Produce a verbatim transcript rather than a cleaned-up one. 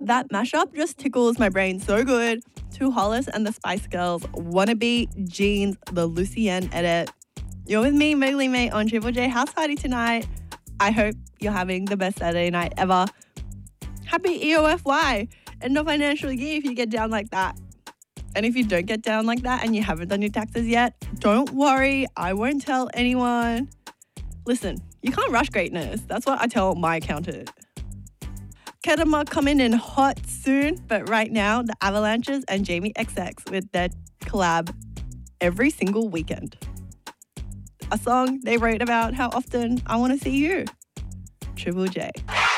That mashup just tickles my brain so good. Two Hollis and the Spice Girls, Wannabe, Jeans, the Lucienne edit. You're with me, Mowgli Mate, on Triple J House Party tonight. I hope you're having the best Saturday night ever. Happy E O F Y and no financial year if you get down like that. And if you don't get down like that and you haven't done your taxes yet, don't worry, I won't tell anyone. Listen, you can't rush greatness. That's what I tell my accountant. Kedama coming in hot soon, but right now, the Avalanches and Jamie X X with their collab Every Single Weekend. A song they wrote about how often I want to see you. Triple J.